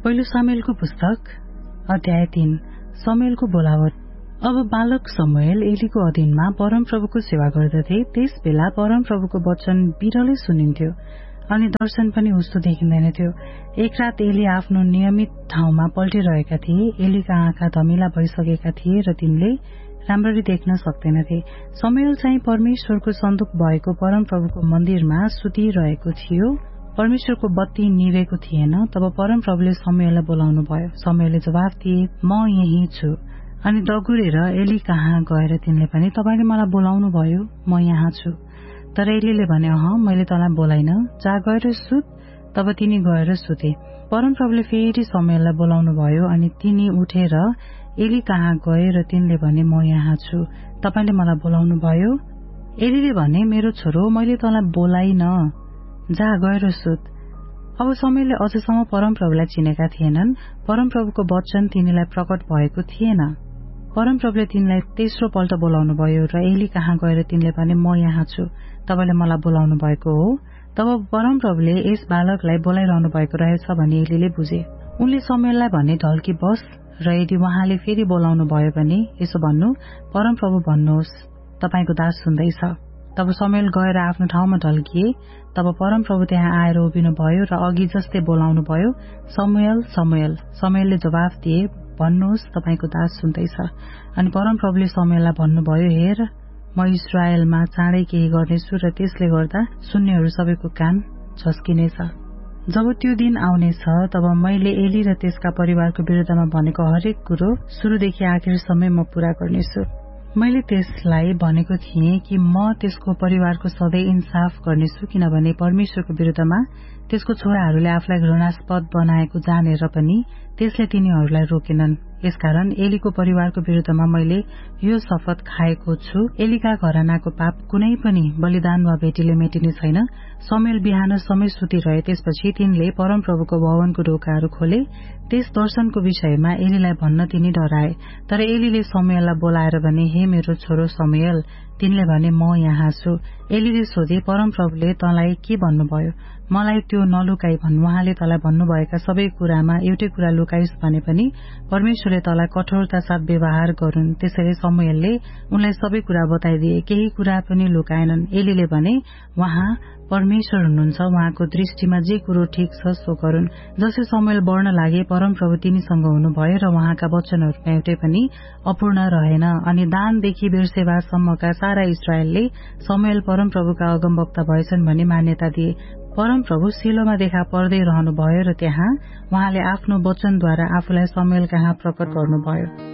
पहिलो सामुएलको पुस्तक अध्याय 3। सामुएलको बोलावट। अब बालक समुएल एलीको अधीनमा परमप्रभुको सेवा गर्दथे। त्यस बेला परमप्रभुको वचन बिरलै सुनिन्थ्यो अनि दर्शन पनि उस्तो देखिँदैनथ्यो। एक रात एली आफ्नो नियमित ठाउँमा पल्टिरहेका थिए। एलीका आँखा धमिला भइसकेका थिए र तिनले राम्ररी देख्न सक्दैनथे। समुएल चाहिँ परमेश्वरको सन्दुक भएको परमप्रभुको मन्दिरमा सुतिरहेको थियो। परमेश्वरको बत्ती निभेको थिएन। तब परमप्रभुले समुएललाई बोलाउनु भयो। समुएलले जवाफ दिए, म यही छु। अनि दगुरेर एली कहाँ गएर तिनले भने, तपाईले मलाई बोलाउनु भयो, म यहाँ छु। तर एलीले भने, मैले तँलाई बोलाइन, जा गएर सुत। तब तिनी गएर सुते। परमप्रभुले फेरि समुएललाई बोलाउनु भयो अनि तिनी उठेर एली कहाँ गए र तिनले भने, म यहाँ छु, तपाईले मलाई बोलाउनु भयो। एलीले भने, मेरो छोरो, मैले तँलाई बोलाइन, जा गएर सुत। अब समुएलले अझसम्म परमप्रभुलाई चिनेका थिएनन्। परमप्रभुको वचन तिनीलाई प्रकट भएको थिएन। परमप्रभुले तिनलाई तेस्रो पल्ट बोलाउनु भयो र एली कहाँ गएर तिनले भने, म यहाँ छु, तपाईले मलाई बोलाउनु भएको हो। तब परमप्रभुले यस बालकलाई बोलाइरहनु भएको रहेछ भनी एलीले बुझे। उनले समुएललाई भने, ढल्की बस, र यदि उहाँले फेरि बोलाउनु भयो भने यसो भन्नु, परमप्रभु भन्नुहोस्, तपाईको दास सुन्दैछ। तब समुएल गएर आफ्नो ठाउँमा ढल्किए। तब परमप्रभु त्यहाँ आएर उभिनु भयो र अघि जस्तै बोलाउनु भयो, समुएल, समुएल। समुएलले जवाफ दिए, भन्नुहोस्, तपाईको दास सुन्दैछ। अनि परमप्रभुले समुएललाई भन्नुभयो, हेर, म इस्राएलमा चाँडै केही गर्नेछु र त्यसले गर्दा सुन्नेहरू सबैको कान झस्किनेछ। जब त्यो दिन आउनेछ, तब मैले एली र त्यसका परिवारको विरुद्धमा भनेको हरेक कुरो सुरुदेखि आखिरसम्म म पूरा गर्नेछु। मैले त्यसलाई भनेको थिएँ कि म त्यसको परिवारको सधैँ इन्साफ गर्नेछु, किनभने परमेश्वरको विरुद्धमा त्यसको छोराहरूले आफूलाई घृणास्पद बनाएको जानेर पनि त्यसले तिनीहरूलाई रोकेनन्। यसकारण एलीको परिवारको विरुद्धमा मैले यो शपथ खाएको छु, एलीका घरानाको पाप कुनै पनि बलिदान वा भेटीले मेटिने छैन। समुएल बिहान समय सुतिरहे। त्यसपछि तिनले परमप्रभुको भवनको ढोकाहरू खोले। त्यस दर्शनको विषयमा एलीलाई भन्न तिनी डराए। तर एलीले समुएललाई बोलाएर भने, हे मेरो छोरो समुएल। तिनले भने, म यहाँ छु। एलीले सोधे, परमप्रभुले तँलाई के भन्नुभयो? मलाई त्यो नलुकाई भन्। उहाँले तँलाई भन्नुभएका सबै कुरामा एउटै कुरा लुकाइस् भने पनि परमेश्वरले तँलाई कठोरता साथ व्यवहार गरून्। त्यसैले समुएलले उनलाई सबै कुरा बताइदिए, केही कुरा पनि लुकाएनन्। एलीले भने, उहाँ परमेश्वर हुनुहुन्छ, उहाँको दृष्टिमा जे कुरो ठिक छ सो गरून्। जसै समुएल बढ्न लागे, परमप्रभु तिनीसँग हुनुभयो र उहाँका वचनहरूमा एउटै पनि अपूर्ण रहेन। अनि दानदेखि बेर्सेबासम्मका सारा इस्राएलले समुएल परमप्रभुका अगमवक्ता भएछन् भनी मान्यता दिए। परमप्रभु सिलोमा देखा पर्दै रहनुभयो र त्यहाँ उहाँले आफ्नो वचनद्वारा आफूलाई समुएल कहाँ प्रकट गर्नुभयो।